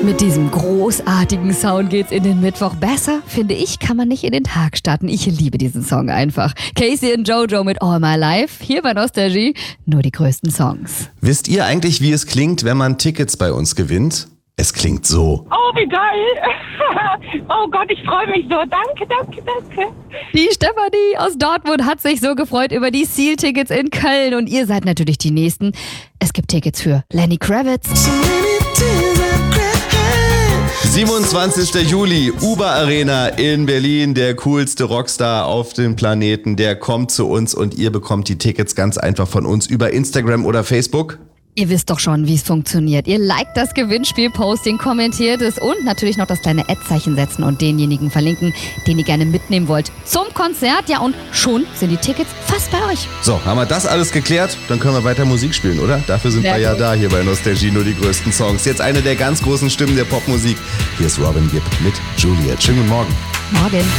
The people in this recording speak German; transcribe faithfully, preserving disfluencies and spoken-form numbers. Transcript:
Mit diesem großartigen Sound geht's in den Mittwoch. Besser, finde ich, kann man nicht in den Tag starten. Ich liebe diesen Song einfach. Casey und Jojo mit All My Life. Hier bei Nostalgie nur die größten Songs. Wisst ihr eigentlich, wie es klingt, wenn man Tickets bei uns gewinnt? Es klingt so. Oh, wie geil. Oh Gott, ich freue mich so. Danke, danke, danke. Die Stefanie aus Dortmund hat sich so gefreut über die Seal-Tickets in Köln. Und ihr seid natürlich die Nächsten. Es gibt Tickets für Lenny Kravitz. siebenundzwanzigster Juli, Uber Arena in Berlin. Der coolste Rockstar auf dem Planeten, der kommt zu uns und ihr bekommt die Tickets ganz einfach von uns über Instagram oder Facebook. Ihr wisst doch schon, wie es funktioniert. Ihr liked das Gewinnspiel-Posting, kommentiert es und natürlich noch das kleine Ad-Zeichen setzen und denjenigen verlinken, den ihr gerne mitnehmen wollt zum Konzert. Ja, und schon sind die Tickets fast bei euch. So, haben wir das alles geklärt? Dann können wir weiter Musik spielen, oder? Dafür sind Sehr wir ja gut. da hier bei Nostalgie, nur die größten Songs. Jetzt eine der ganz großen Stimmen der Popmusik. Hier ist Robin Gibb mit Juliet. Schönen guten Morgen. Morgen.